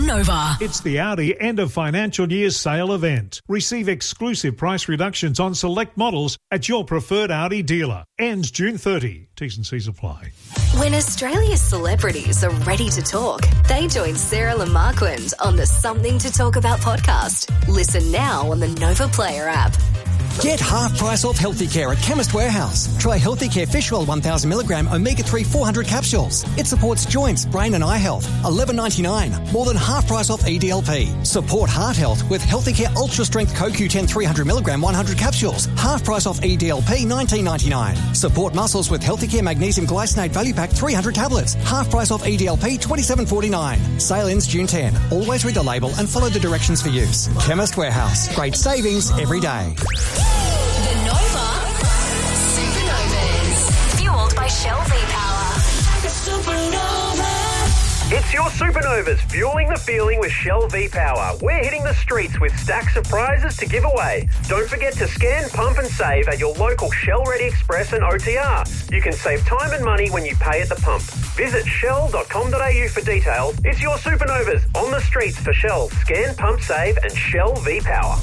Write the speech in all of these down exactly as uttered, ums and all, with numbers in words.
Nova. It's the Audi end of financial year sale event. Receive exclusive price reductions on select models at your preferred Audi dealer. Ends June thirtieth. T's and C's apply. When Australia's celebrities are ready to talk, they join Sarah Lamarquand on the Something to Talk About podcast. Listen now on the Nova Player app. Get half price off Healthy Care at Chemist Warehouse. Try Healthy Care Fish Oil one thousand milligram omega three four hundred capsules. It supports joints, brain and eye health. eleven ninety-nine. More than half price off E D L P. Support heart health with Healthy Care Ultra Strength Co Q ten three hundred milligram one hundred capsules. Half price off E D L P nineteen ninety-nine. Support muscles with Healthy Care Magnesium Glycinate Value Pack three hundred tablets. Half price off E D L P twenty-seven forty-nine. Sale ends June tenth. Always read the label and follow the directions for use. Chemist Warehouse. Great savings every day. The Nova Supernovas. Fueled by Shell V-Power. Supernova. It's your Supernovas, fueling the feeling with Shell V-Power. We're hitting the streets with stacks of prizes to give away. Don't forget to scan, pump and save at your local Shell Ready Express and O T R. You can save time and money when you pay at the pump. Visit shell dot com dot a u for details. It's your Supernovas on the streets for Shell. Scan, pump, save and Shell V-Power.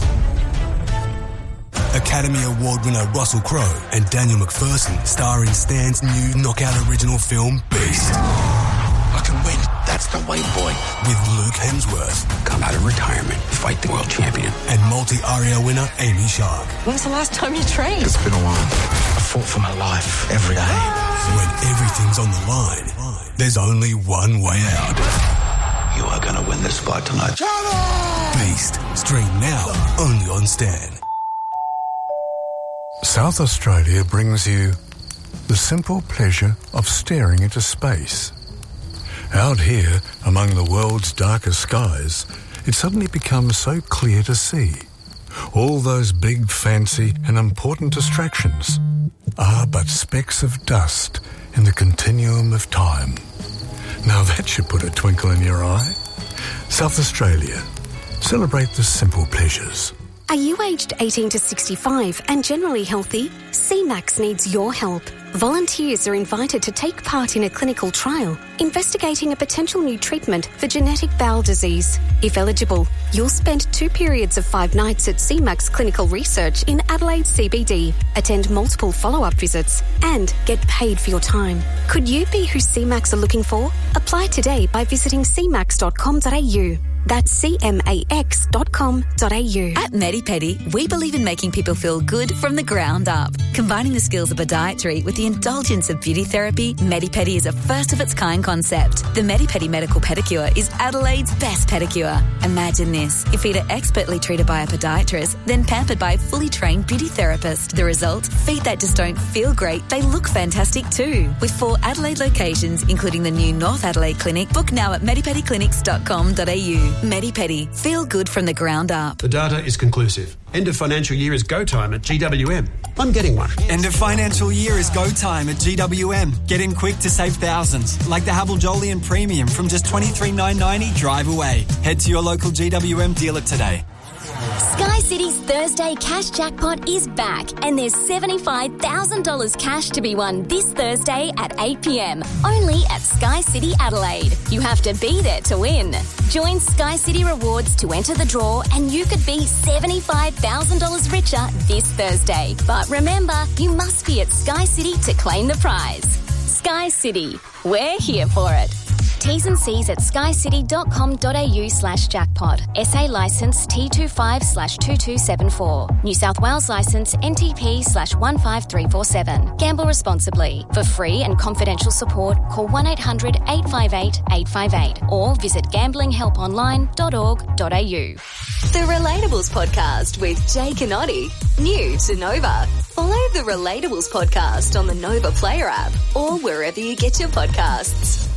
Academy Award winner Russell Crowe and Daniel McPherson star in Stan's new knockout original film, Beast. I can win. That's the way, boy. With Luke Hemsworth. Come out of retirement, fight the world champion. And multi-Aria winner Amy Shark. When's the last time you trained? It's been a while. I fought for my life every day. When everything's on the line, there's only one way out. You are going to win this fight tonight. Beast. Stream now, only on Stan. South Australia brings you the simple pleasure of staring into space. Out here, among the world's darkest skies, it suddenly becomes so clear to see. All those big, fancy and important distractions are but specks of dust in the continuum of time. Now that should put a twinkle in your eye. South Australia. Celebrate the simple pleasures. Are you aged eighteen to sixty-five and generally healthy? C MAX needs your help. Volunteers are invited to take part in a clinical trial investigating a potential new treatment for genetic bowel disease. If eligible, you'll spend two periods of five nights at C MAX Clinical Research in Adelaide C B D, attend multiple follow-up visits, and get paid for your time. Could you be who C MAX are looking for? Apply today by visiting c max dot com dot a u. That's c max dot com dot a u. At MediPedi, we believe in making people feel good from the ground up. Combining the skills of podiatry with the indulgence of beauty therapy, MediPedi is a first-of-its-kind concept. The MediPedi Medical Pedicure is Adelaide's best pedicure. Imagine this. Your feet are expertly treated by a podiatrist, then pampered by a fully trained beauty therapist. The result? Feet that just don't feel great, they look fantastic too. With four Adelaide locations, including the new North Adelaide Clinic, book now at medipedi clinics dot com dot a u. MediPedi. Feel good from the ground up. The data is conclusive. End of financial year is go time at G W M. I'm getting one. End of financial year is go time at G W M. Get in quick to save thousands, like the Havel Jolyon Premium from just twenty-three thousand nine hundred ninety drive away. Head to your local G W M dealer today. Sky City's Thursday Cash Jackpot is back, and there's seventy-five thousand dollars cash to be won this Thursday at eight p.m. only at Sky City Adelaide. You have to be there to win. Join Sky City Rewards to enter the draw, and you could be seventy-five thousand dollars richer this Thursday. But remember, you must be at Sky City to claim the prize. Sky City, we're here for it. T's and C's at skycity dot com dot a u slash jackpot. S A licence T twenty-five slash two two seven four. New South Wales licence N T P slash one five three four seven. Gamble responsibly. For free and confidential support, call one eight hundred eight five eight eight five eight or visit gambling help online dot org dot a u. The Relatables Podcast with Jay Canotti. New to Nova. Follow the Relatables Podcast on the Nova Player app or wherever you get your podcasts.